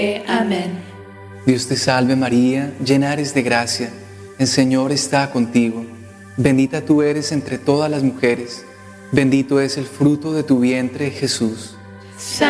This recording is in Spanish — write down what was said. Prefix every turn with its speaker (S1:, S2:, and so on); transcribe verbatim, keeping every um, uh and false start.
S1: Amén.
S2: Dios te salve María, llena eres de gracia, el Señor está contigo. Bendita tú eres entre todas las mujeres, bendito es el fruto de tu vientre, Jesús.